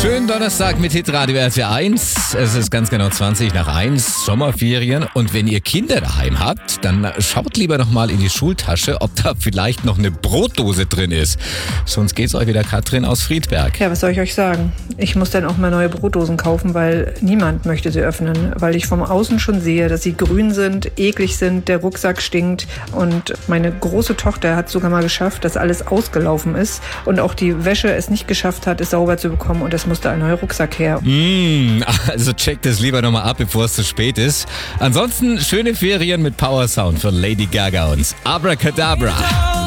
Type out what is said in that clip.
Schönen Donnerstag mit Hitradio RTL 1. Es ist ganz genau 20 nach 1, Sommerferien. Und wenn ihr Kinder daheim habt, dann schaut lieber noch mal in die Schultasche, ob da vielleicht noch eine Brotdose drin ist. Sonst geht's euch wieder Katrin aus Friedberg. Ja, was soll ich euch sagen? Ich muss dann auch mal neue Brotdosen kaufen, weil niemand möchte sie öffnen. Weil ich vom Außen schon sehe, dass sie grün sind, eklig sind, der Rucksack stinkt. Und meine große Tochter hat sogar mal geschafft, dass alles ausgelaufen ist. Und auch die Wäsche es nicht geschafft hat, es sauber zu bekommen. Und es musste ein neuer Rucksack her. Also checkt es lieber nochmal ab, bevor es zu spät ist. Ansonsten schöne Ferien mit Power Sound von Lady Gaga und Abracadabra.